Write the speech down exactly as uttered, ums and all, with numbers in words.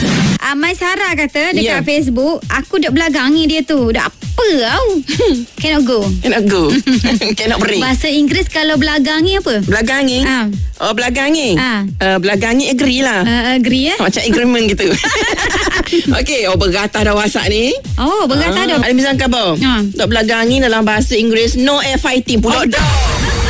Ah, Mai Sarah kata dekat Yeah. Facebook, aku duk belagangi dia tu. Dak apa tau. Cannot go. Cannot go. Cannot beri. Bahasa Inggeris kalau belagangi apa? Belagangi. Ah. Oh, belagangi. Ah. Uh, belagangi agree lah. Uh, agree eh? Macam agreement gitu. Okey, oh bergatah dah WhatsApp ni. Oh, bergatah dah. Ada misalkan khabar. Ah. Untuk belagangi dalam bahasa Inggeris, no air fighting. Pula dah.